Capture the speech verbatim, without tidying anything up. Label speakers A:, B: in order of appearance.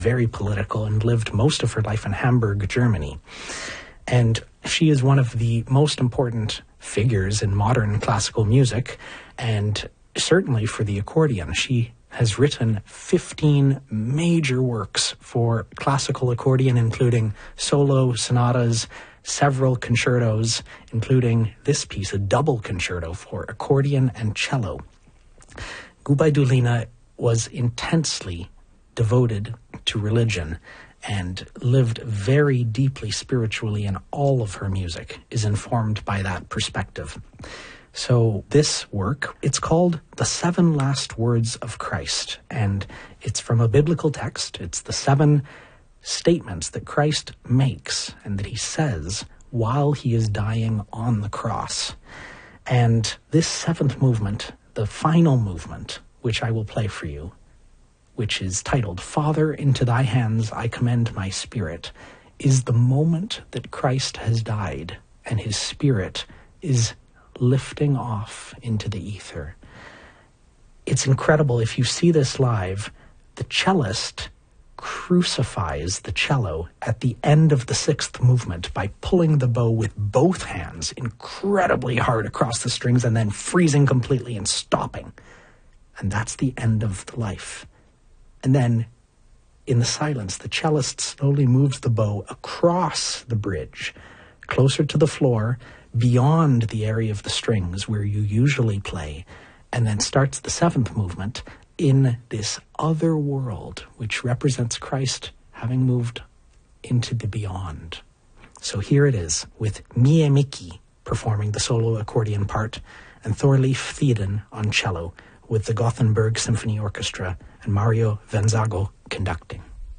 A: very political, and lived most of her life in Hamburg, Germany. And she is one of the most important figures in modern classical music, and certainly for the accordion. She has written fifteen major works for classical accordion, including solo sonatas, several concertos, including this piece, a double concerto for accordion and cello. Gubaidulina was intensely devoted to religion and lived very deeply spiritually, and all of her music is informed by that perspective. So this work, it's called The Seven Last Words of Christ, and it's from a biblical text. It's the seven statements that Christ makes and that he says while he is dying on the cross. And this seventh movement, the final movement, which I will play for you, which is titled, Father, into thy hands I commend my spirit, is the moment that Christ has died and his spirit is lifting off into the ether. It's incredible. If you see this live, the cellist crucifies the cello at the end of the sixth movement by pulling the bow with both hands incredibly hard across the strings and then freezing completely and stopping. And that's the end of the life. And then, in the silence, the cellist slowly moves the bow across the bridge, closer to the floor, beyond the area of the strings where you usually play, and then starts the seventh movement in this other world, which represents Christ having moved into the beyond. So here it is, with Mie Miki performing the solo accordion part, and Thorleif Thieden on cello, with the Gothenburg Symphony Orchestra and Mario Vanzago conducting.